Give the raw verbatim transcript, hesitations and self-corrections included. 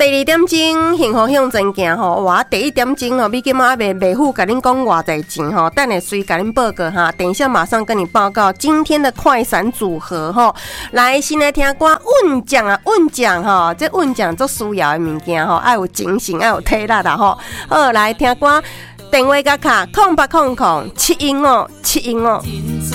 第二点钟幸福向前行吼，哇！第一点钟吼，美金妈卖卖付甲恁讲偌济钱吼，等下随甲恁报告哈。等一下马上跟你报告今天的快闪组合吼。来，先来听歌稳奖啊，稳奖吼，这稳奖做需要的物件吼，爱有精神，爱有体力啦吼。好，来听歌，电话甲卡空八空空七音哦，七音哦。